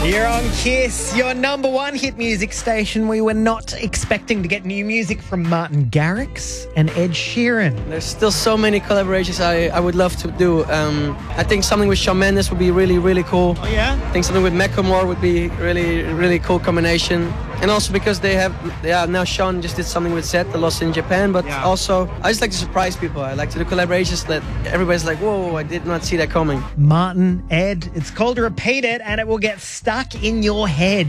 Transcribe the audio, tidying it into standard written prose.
You're on Kiss, your number one hit music station. We were not expecting to get new music from Martin Garrix and Ed Sheeran. There's still so many collaborations I would love to do. I think something with Shawn Mendes would be really, really cool. Oh, yeah? I think something with Macklemore would be really, really cool combination. And also because they have, now Shawn just did something with Zedd, the Lost in Japan, but also I just like to surprise people. I like to do collaborations that everybody's like, whoa, I did not see that coming. Martin, Ed, it's called Repeat It, and it will get stuck in your head.